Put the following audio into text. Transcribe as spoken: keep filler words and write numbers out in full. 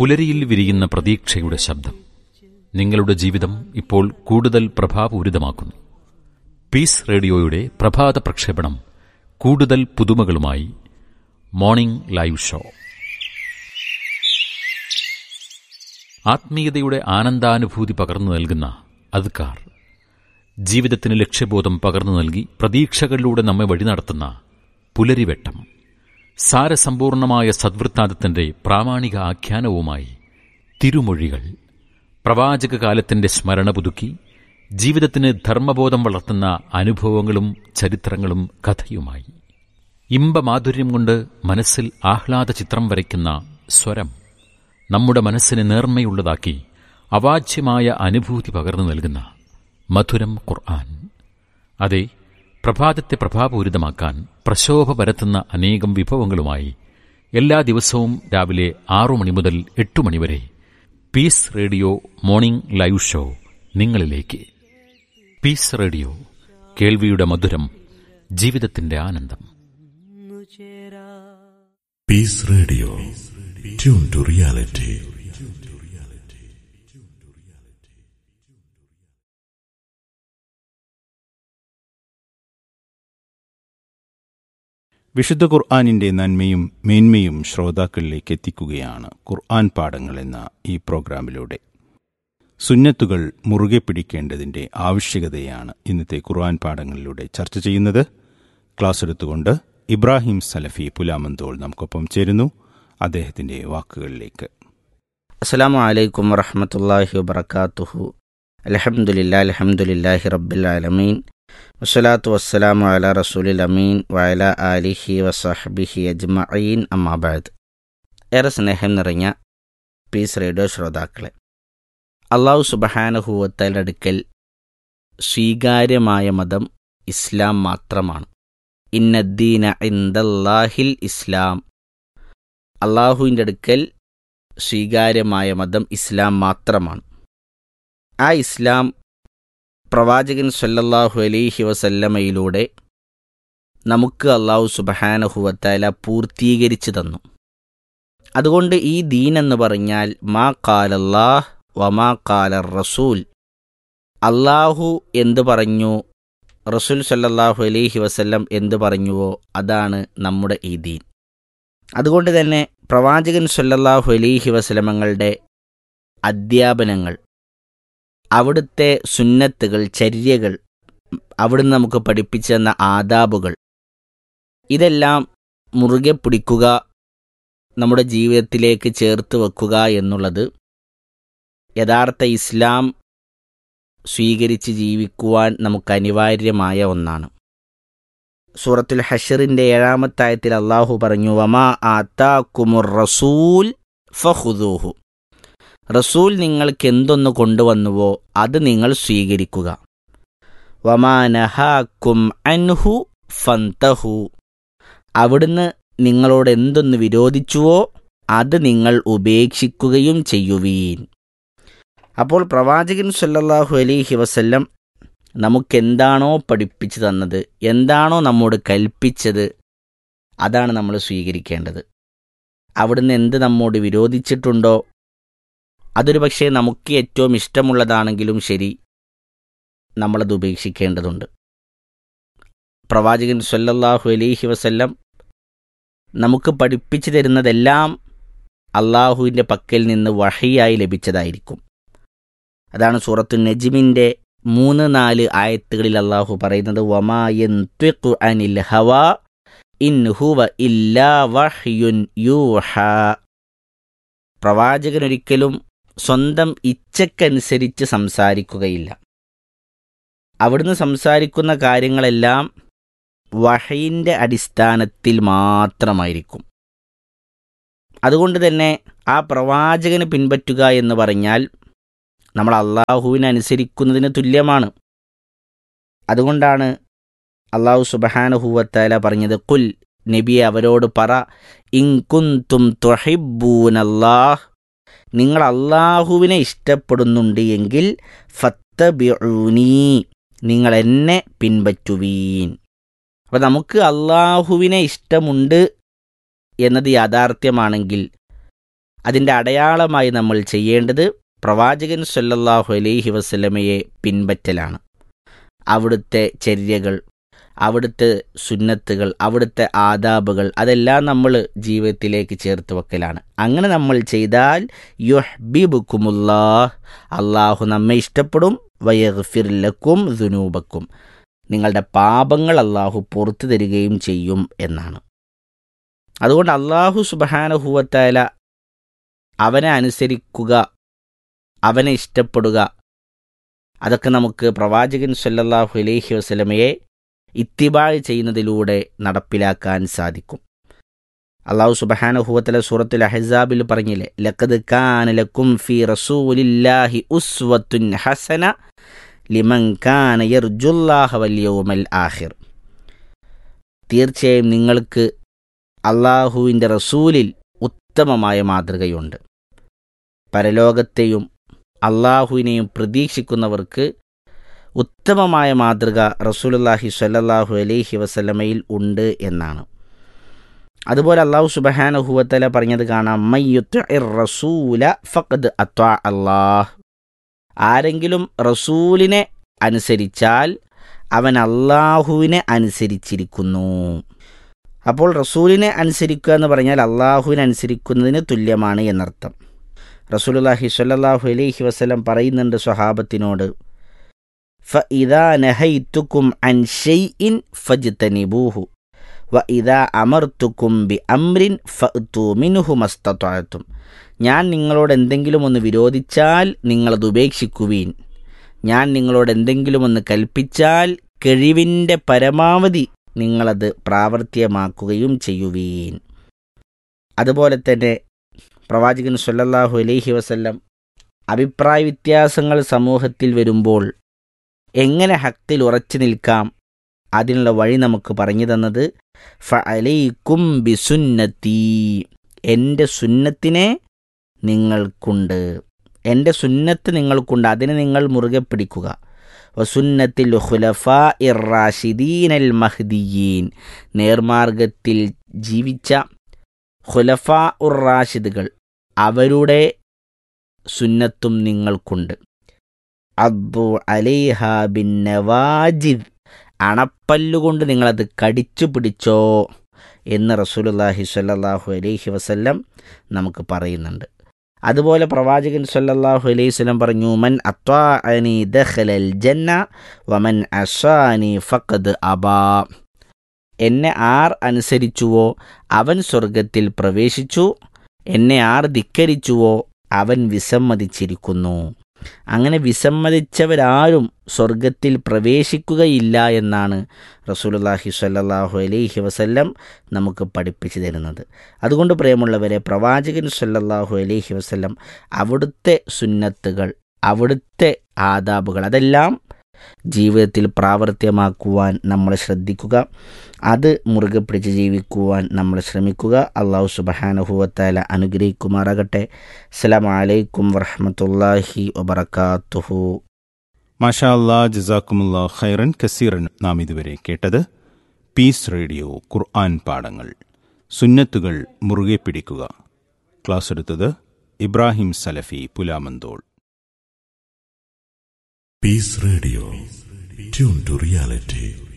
പുലരിയിൽ വിരിയുന്ന പ്രതീക്ഷയുടെ ശബ്ദം. നിങ്ങളുടെ ജീവിതം ഇപ്പോൾ കൂടുതൽ പ്രഭാപൂരിതമാക്കുന്നു. പീസ് റേഡിയോയുടെ പ്രഭാത പ്രക്ഷേപണം കൂടുതൽ പുതുമകളുമായി മോർണിംഗ് ലൈവ് ഷോ. ആത്മീയതയുടെ ആനന്ദാനുഭൂതി പകർന്നു നൽകുന്ന അദ്കാർ, ജീവിതത്തിന് ലക്ഷ്യബോധം പകർന്നു നൽകി പ്രതീക്ഷകളിലൂടെ നമ്മെ വഴി നടത്തുന്ന പുലരിവെട്ടം, സാരസമ്പൂർണമായ സദ്വൃത്താന്തത്തിന്റെ പ്രാമാണിക ആഖ്യാനവുമായി തിരുമൊഴികൾ, പ്രവാചക കാലത്തിന്റെ സ്മരണ പുതുക്കി ജീവിതത്തിന് ധർമ്മബോധം വളർത്തുന്ന അനുഭവങ്ങളും ചരിത്രങ്ങളും കഥയുമായി ഇമ്പമാധുര്യം കൊണ്ട് മനസ്സിൽ ആഹ്ലാദ ചിത്രം വരയ്ക്കുന്ന സ്വരം, നമ്മുടെ മനസ്സിനെ നേർമ്മയുള്ളതാക്കി അവാച്യമായ അനുഭൂതി പകർന്നു നൽകുന്ന മധുരം ഖുർആൻ. അതെ, പ്രഭാതത്തെ പ്രഭാപൂരിതമാക്കാൻ പ്രശോഭ പരത്തുന്ന അനേകം വിഭവങ്ങളുമായി എല്ലാ ദിവസവും രാവിലെ ആറു മണി മുതൽ എട്ടു മണിവരെ piece radio morning live show നിങ്ങളിലേക്ക്. പീസ് റേഡിയോ, കേൾവിയുടെ മധുരം, ജീവിതത്തിന്റെ ആനന്ദം. Piece radio, tune to reality. വിശുദ്ധ ഖുർആനിന്റെ നന്മയും മേന്മയും ശ്രോതാക്കളിലേക്ക് എത്തിക്കുകയാണ് ഖുർആൻ പാഠങ്ങൾ എന്ന ഈ പ്രോഗ്രാമിലൂടെ. സുന്നത്തുകൾ മുറുകെ പിടിക്കേണ്ടതിന്റെ ആവശ്യകതയാണ് ഇന്നത്തെ ഖുർആൻ പാഠങ്ങളിലൂടെ ചർച്ച ചെയ്യുന്നത്. ക്ലാസ് എടുത്തുകൊണ്ട് ഇബ്രാഹിം സലഫി പുലാമന്തോൾ നമുക്കൊപ്പം ചേരുന്നു. അദ്ദേഹത്തിന്റെ വാക്കുകളിലേക്ക്. അസ്സലാമു അലൈക്കും വറഹ്മത്തുള്ളാഹി വബറകാതുഹു. അൽഹംദുലില്ലാഹി അൽഹംദുലില്ലാഹി റബ്ബിൽ ആലമീൻ വസ്സലാത്തു വസ്സലാമു അലാ റസൂലിൽ അമീൻ വഅലാ ആലിഹി വസഹ്ബിഹി അജ്മഈൻ. അമ്മാ ബഅദ്. ഏറെ സ്നേഹം നിറഞ്ഞ പീസ് റേഡിയോ ശ്രോതാക്കളെ, അല്ലാഹു സുബ്ഹാനഹു വ തആലയുടെ അടുക്കൽ സ്വീകാര്യമായ മതം ഇസ്ലാം മാത്രമാണ്. ഇന്നദ്ദീന ഇൻദല്ലാഹിൽ ഇസ്ലാം. അല്ലാഹുവിൻ്റെ അടുക്കൽ സ്വീകാര്യമായ മതം ഇസ്ലാം മാത്രമാണ്. ആ ഇസ്ലാം പ്രവാചകൻ സല്ലല്ലാഹു അലൈഹി വസല്ലമയിലൂടെ നമുക്ക് അല്ലാഹു സുബ്ഹാനഹു വ തആല പൂർത്തീകരിച്ചു തന്നു. അതുകൊണ്ട് ഈ ദീൻ എന്ന് പറഞ്ഞാൽ മാ ഖാലല്ലാഹ് വമാ ഖാലർ റസൂൽ, അല്ലാഹു എന്ത് പറഞ്ഞു, റസൂൽ സല്ലല്ലാഹു അലൈഹി വസല്ലം എന്ത് പറഞ്ഞുവോ അതാണ് നമ്മുടെ ഈ ദീൻ. അതുകൊണ്ട് തന്നെ പ്രവാചകൻ സല്ലല്ലാഹു അലൈഹി വസല്ലമങ്ങളുടെ അധ്യാപനങ്ങൾ, അവിടുത്തെ സുന്നത്തുകൾ, ചര്യകൾ, അവിടുന്ന് നമുക്ക് പഠിപ്പിച്ചു തന്ന ആദാബുകൾ, ഇതെല്ലാം മുറുകെ പിടിക്കുക, നമ്മുടെ ജീവിതത്തിലേക്ക് ചേർത്ത് വെക്കുക എന്നുള്ളത് യഥാർത്ഥ ഇസ്ലാം സ്വീകരിച്ച് ജീവിക്കുവാൻ നമുക്ക് അനിവാര്യമായ ഒന്നാണ്. സൂറത്തുൽ ഹശ്റിന്റെ ഏഴാമത്തെ ആയത്തിൽ അല്ലാഹു പറഞ്ഞു, വമാ ആതാകുമുർ റസൂൽ ഫഖുദൂഹു. റസൂൽ നിങ്ങൾക്ക് എന്തൊന്ന് കൊണ്ടുവന്നുവോ അത് നിങ്ങൾ സ്വീകരിക്കുക. വമാ നഹാകും അൻഹു ഫന്തഹു. അവിടുന്ന് നിങ്ങളോട് എന്തൊന്ന് വിരോധിച്ചുവോ അത് നിങ്ങൾ ഉപേക്ഷിക്കുകയും ചെയ്യുവീൻ. അപ്പോൾ പ്രവാചകൻ സല്ലല്ലാഹു അലൈഹി വസല്ലം നമുക്കെന്താണോ പഠിപ്പിച്ചു തന്നത്, എന്താണോ നമ്മോട് കൽപ്പിച്ചത്, അതാണ് നമ്മൾ സ്വീകരിക്കേണ്ടത്. അവിടുന്ന് എന്ത് നമ്മോട് വിരോധിച്ചിട്ടുണ്ടോ, അതൊരു പക്ഷേ നമുക്ക് ഏറ്റവും ഇഷ്ടമുള്ളതാണെങ്കിലും ശരി, നമ്മളത് ഉപേക്ഷിക്കേണ്ടതുണ്ട്. പ്രവാചകൻ സല്ലല്ലാഹു അലൈഹി വസല്ലം നമുക്ക് പഠിപ്പിച്ചു തരുന്നതെല്ലാം അള്ളാഹുവിൻ്റെ പക്കൽ നിന്ന് വഹയ്യായി ലഭിച്ചതായിരിക്കും. അതാണ് സൂറത്തു നജ്മിൻ്റെ മൂന്ന് നാല് ആയത്തുകളിൽ അള്ളാഹു പറയുന്നത്, വമാ യൻതിഖു അനിൽ ഹവാ ഇൻ ഹുവ ഇല്ലാ വഹ്യുൻ യൂഹാ. പ്രവാചകൻ ഒരിക്കലും സ്വന്തം ഇച്ഛക്കനുസരിച്ച് സംസാരിക്കുകയില്ല. അവിടുന്ന് സംസാരിക്കുന്ന കാര്യങ്ങളെല്ലാം വഹയിൻ്റെ അടിസ്ഥാനത്തിൽ മാത്രമായിരിക്കും. അതുകൊണ്ട് തന്നെ ആ പ്രവാചകന് പിൻപറ്റുക എന്ന് പറഞ്ഞാൽ നമ്മൾ അള്ളാഹുവിനെ അനുസരിക്കുന്നതിന് തുല്യമാണ്. അതുകൊണ്ടാണ് അല്ലാഹു സുബ്ഹാനഹു വ തആല പറഞ്ഞത്, ഖുൽ, നബിയെ അവരോട് പറ, ഇൻ കുന്തും തുഹിബ്ബൂനല്ലാഹ്, നിങ്ങൾ അള്ളാഹുവിനെ ഇഷ്ടപ്പെടുന്നുണ്ട് എങ്കിൽ ഫത്തബിഊനി, നിങ്ങൾ എന്നെ പിൻപറ്റുവീൻ. അപ്പോൾ നമുക്ക് അള്ളാഹുവിനെ ഇഷ്ടമുണ്ട് എന്നത് യാഥാർത്ഥ്യമാണെങ്കിൽ അതിൻ്റെ അടയാളമായി നമ്മൾ ചെയ്യേണ്ടത് പ്രവാചകൻ സല്ലല്ലാഹു അലൈഹി വസല്ലമയെ പിൻപറ്റലാണ്. അവിടുത്തെ ചര്യകൾ, അവിടുത്തെ സുന്നത്തുകൾ, അവിടുത്തെ ആദാബുകൾ അതെല്ലാം നമ്മൾ ജീവിതത്തിലേക്ക് ചേർത്ത് വെക്കലാണ്. അങ്ങനെ നമ്മൾ ചെയ്താൽ യുഹ്ബിബുക്കുമുല്ലാഹ്, അള്ളാഹു നമ്മെ ഇഷ്ടപ്പെടും. വയഗ്ഫിർ ലക്കും ദുനൂബക്കും, നിങ്ങളുടെ പാപങ്ങൾ അള്ളാഹു പുറത്തു തരികയും ചെയ്യും എന്നാണ്. അതുകൊണ്ട് അള്ളാഹു സുബ്ഹാനഹു വ തആല അവനെ അനുസരിക്കുക, അവനെ ഇഷ്ടപ്പെടുക, അതൊക്കെ നമുക്ക് പ്രവാചകൻ സല്ലല്ലാഹു അലൈഹി വസല്ലമയെ ഇത്തിബാഅ് ചെയ്യുന്നതിലൂടെ നടപ്പിലാക്കാൻ സാധിക്കും. അല്ലാഹു സുബ്ഹാനഹു വ തആല സൂറത്തുൽ അഹ്സാബിൽ പറഞ്ഞില്ലേ, ലഖദ് കാന ലക്കും ഫീ റസൂലില്ലാഹി ഉസ്വത്തുൻ ഹസന ലിമൻ കാന യർജുല്ലാഹ വൽ യൗമൽ ആഖിർ. തീർച്ചയായും നിങ്ങൾക്ക് അല്ലാഹുവിൻ്റെ റസൂലിൽ ഉത്തമമായ മാതൃകയുണ്ട്. പരലോകത്തെയും അള്ളാഹുവിനെയും പ്രതീക്ഷിക്കുന്നവർക്ക് ഉത്തമമായ മാതൃക റസൂലുള്ളാഹി സ്വല്ലല്ലാഹു അലൈഹി വസല്ലമയിൽ ഉണ്ട് എന്നാണ്. അതുപോലെ അല്ലാഹു സുബ്ഹാനഹു വ തആല പറഞ്ഞത് കാണാം, മയ്യുത്തിഇർ റസൂല ഫഖദ് അത്വഅ അല്ലാഹ്. ആരെങ്കിലും റസൂലിനെ അനുസരിച്ചാൽ അവൻ അള്ളാഹുവിനെ അനുസരിച്ചിരിക്കുന്നു. അപ്പോൾ റസൂലിനെ അനുസരിക്കുക എന്ന് പറഞ്ഞാൽ അള്ളാഹുവിനെ അനുസരിക്കുന്നതിന് തുല്യമാണ് എന്നർത്ഥം. റസൂലുള്ളാഹി സ്വല്ലല്ലാഹു അലൈഹി വസല്ലം പറയുന്നുണ്ട് സ്വഹാബത്തിനോട്, ഫഇദാ നഹൈതുക്കും അൻ ഷൈഇൻ ഫജ്തനിബൂഹു വഇദാ അമർതുക്കും ബിഅംരിൻ ഫഅ്തു മിൻഹു മസ്തതഅതും. ഞാൻ നിങ്ങളോട് എന്തെങ്കിലും ഒന്ന് വിരോധിച്ചാൽ നിങ്ങളത് ഉപേക്ഷിക്കുവീൻ, ഞാൻ നിങ്ങളോട് എന്തെങ്കിലും ഒന്ന് കൽപ്പിച്ചാൽ കഴിവിൻ്റെ പരമാവധി നിങ്ങളത് പ്രാവർത്തികമാക്കുകയും ചെയ്യുവീൻ. അതുപോലെ തന്നെ പ്രവാചകൻ സല്ലല്ലാഹു അലൈഹി വസല്ലം അഭിപ്രായ വ്യത്യാസങ്ങൾ സമൂഹത്തിൽ വരുമ്പോൾ എങ്ങനെ ഹഖിൽ ഉറച്ചു നിൽക്കാം, അതിനുള്ള വഴി നമുക്ക് പറഞ്ഞു തന്നത് ഫഅലൈക്കും ബിസുന്നത്തി, എൻ്റെ സുന്നത്തിനെ നിങ്ങൾക്കുണ്ട്, എൻ്റെ സുന്നത്ത് നിങ്ങൾക്കുണ്ട്, അതിനെ നിങ്ങൾ മുറുകെ പിടിക്കുക. വസുന്നത്തിൽ ഖുലഫാഇർ റാഷിദീനൽ മഹ്ദിയീൻ, നേർമാർഗത്തിൽ ജീവിച്ച ഖുലഫാ ഉർ റാഷിദുകൾ അവരുടെ സുന്നത്തും നിങ്ങൾക്കുണ്ട്. അദ്ദു അലൈഹ ബിൻ നവാജിദ്, അണപ്പല്ലുകൊണ്ട് നിങ്ങളത് കടിച്ചു പിടിച്ചോ എന്ന് റസൂലുള്ളാഹി സ്വല്ലല്ലാഹു അലൈഹി വസല്ലം നമുക്ക് പറയുന്നുണ്ട്. അതുപോലെ പ്രവാചകൻ സല്ലല്ലാഹു അലൈഹി വസല്ലം പറഞ്ഞു, മൻ അത്വാഅനി ദഖലൽ ജന്ന വമൻ അസാനി ഫഖദ് അബാ. എന്നെ ആർ അനുസരിച്ചുവോ അവൻ സ്വർഗത്തിൽ പ്രവേശിച്ചു, എന്നെ ആർ ധിക്കരിച്ചുവോ അവൻ വിസമ്മതിച്ചിരിക്കുന്നു. അങ്ങനെ വിസമ്മതിച്ചവരാരും സ്വർഗത്തിൽ പ്രവേശിക്കുകയില്ല എന്നാണ് റസൂലുള്ളാഹി സ്വല്ലല്ലാഹു അലൈഹി വസല്ലം നമുക്ക് പഠിപ്പിച്ചു തരുന്നത്. അതുകൊണ്ട് പ്രിയമുള്ളവരെ, പ്രവാചകൻ സ്വല്ലല്ലാഹു അലൈഹി വസല്ലം അവിടുത്തെ സുന്നത്തുകൾ, അവിടുത്തെ ആദാബുകൾ അതെല്ലാം ജീവിതത്തിൽ പ്രാവർത്തികമാക്കുവാൻ നമ്മൾ ശ്രദ്ധിക്കുക, അത് മുറുകെ പിടിച്ച് ജീവിക്കുവാൻ നമ്മൾ ശ്രമിക്കുക. അല്ലാഹു സുബ്ഹാനഹു വ തആല അനുഗ്രഹിക്കുമാറാകട്ടെ. അസ്സലാമു അലൈക്കും വറഹ്മത്തുള്ളാഹി വബറകാതുഹു. മാഷാ അല്ലാഹ്, ജസാക്കുമുല്ലാഹ് ഖൈറൻ കസീറൻ. നാം ഇതുവരെ കേട്ടത് പീസ് റേഡിയോ ഖുർആൻ പാഠങ്ങൾ, സുന്നത്തുകൾ മുറുകെ പിടിക്കുക. ക്ലാസ് എടുത്തത് ഇബ്രാഹിം സലഫി Pulamanthole. Peace Radio. Tune to reality.